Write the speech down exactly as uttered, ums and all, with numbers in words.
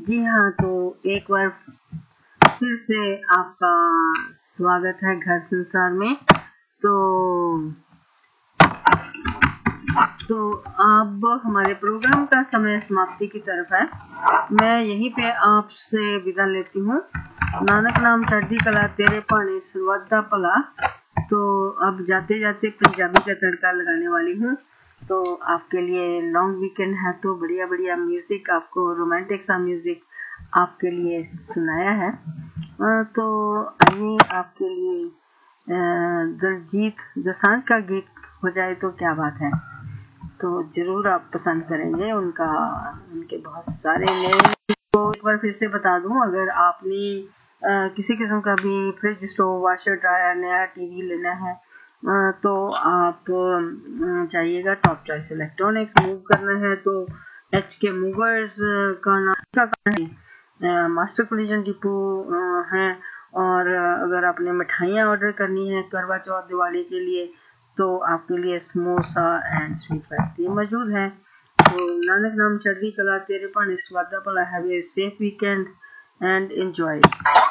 जी हाँ, तो एक बार फिर से आपका स्वागत है घर संसार में। तो तो अब हमारे प्रोग्राम का समय समाप्ति की तरफ है। मैं यहीं पे आपसे विदा लेती हूँ। नानक नाम चढ़दी कला तेरे पाने सर्वदा भला। तो अब जाते जाते पंजाबी का तड़का लगाने वाली हूँ। तो आपके लिए लॉन्ग वीकेंड है तो बढ़िया बढ़िया म्यूजिक, आपको रोमांटिक सा म्यूजिक आपके लिए सुनाया है। तो आइए आपके लिए दिलजीत दोसांझ का गीत हो जाए तो क्या बात है, तो जरूर आप पसंद करेंगे। उनका उनके बहुत सारे नए, तो एक बार फिर से बता दूं, अगर आपने आ, किसी किस्म का भी फ्रिज, स्टोव, वाशर, ड्रायर, नया टीवी लेना है आ, तो आप जाइएगा टॉप चॉइस इलेक्ट्रॉनिक्स। मूव करना है तो एच के मूवर्स का नाम है, मास्टर कोलिजन डिपो है। और अगर आपने मिठाइयाँ ऑर्डर करनी है करवा चौथ दिवाली के लिए तो आपके लिए समोसा एंड स्वीट फैक्ट्री मौजूद है। तो नानक नाम चढ़दी कला तेरे पाने स्वादा भला। Have a safe weekend and enjoy.